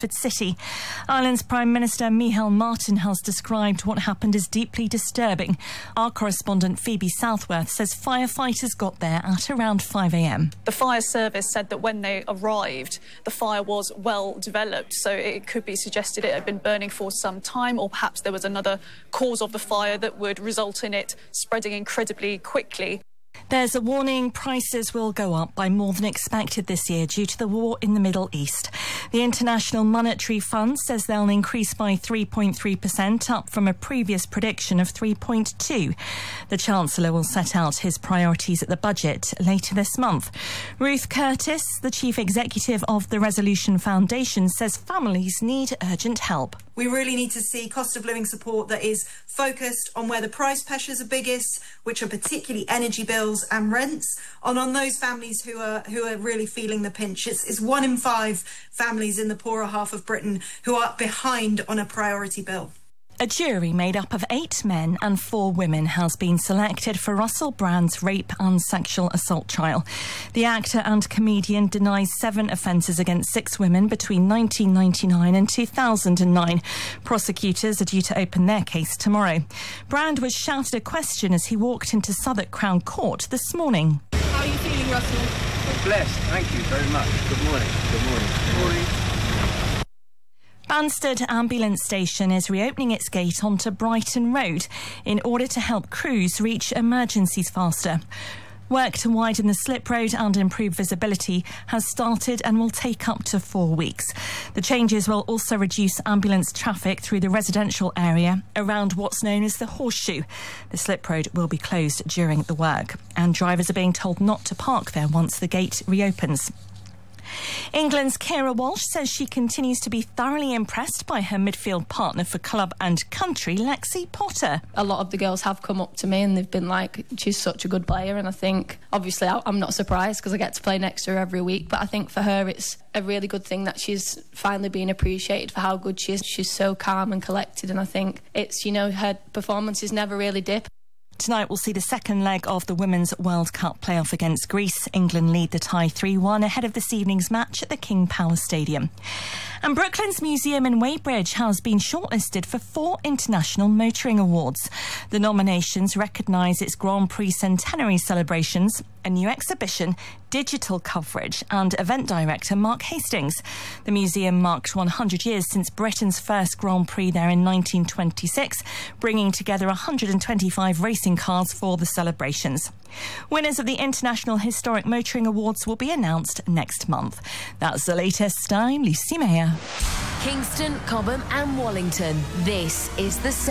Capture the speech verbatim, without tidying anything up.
City. Ireland's Prime Minister Micheál Martin has described what happened as deeply disturbing. Our correspondent Phoebe Southworth says firefighters got there at around five a m. The fire service said that when they arrived, the fire was well developed, so it could be suggested it had been burning for some time, or perhaps there was another cause of the fire that would result in it spreading incredibly quickly. There's a warning prices will go up by more than expected this year due to the war in the Middle East. The International Monetary Fund says they'll increase by three point three percent, up from a previous prediction of three point two. The Chancellor will set out his priorities at the budget later this month. Ruth Curtis, the Chief Executive of the Resolution Foundation, says families need urgent help. We really need to see cost of living support that is focused on where the price pressures are biggest, which are particularly energy bills and rents, and on those families who are who are really feeling the pinch. It's, it's one in five families in the poorer half of Britain who are behind on a priority bill. A jury made up of eight men and four women has been selected for Russell Brand's rape and sexual assault trial. The actor and comedian denies seven offences against six women between nineteen ninety-nine and two thousand nine. Prosecutors are due to open their case tomorrow. Brand was shouted a question as he walked into Southwark Crown Court this morning. How are you feeling, Russell? Blessed, thank you very much. Good morning. Good morning. Good morning. Banstead Ambulance Station is reopening its gate onto Brighton Road in order to help crews reach emergencies faster. Work to widen the slip road and improve visibility has started and will take up to four weeks. The changes will also reduce ambulance traffic through the residential area around what's known as the Horseshoe. The slip road will be closed during the work, and drivers are being told not to park there once the gate reopens. England's Keira Walsh says she continues to be thoroughly impressed by her midfield partner for club and country, Lexi Potter. A lot of the girls have come up to me and they've been like, she's such a good player, and I think, obviously I'm not surprised because I get to play next to her every week, but I think for her it's a really good thing that she's finally being appreciated for how good she is. She's so calm and collected, and I think it's, you know, her performances never really dip. Tonight we'll see the second leg of the Women's World Cup playoff against Greece. England lead the tie three one ahead of this evening's match at the King Power Stadium. And Brooklands Museum in Weybridge has been shortlisted for four International Motoring Awards. The nominations recognise its Grand Prix centenary celebrations, a new exhibition, digital coverage and event director Mark Hastings. The museum marked one hundred years since Britain's first Grand Prix there in nineteen twenty-six, bringing together one hundred twenty-five racing cars for the celebrations. Winners of the International Historic Motoring Awards will be announced next month. That's the latest. I'm Lucy Mayer. Kingston, Cobham and Wallington. This is the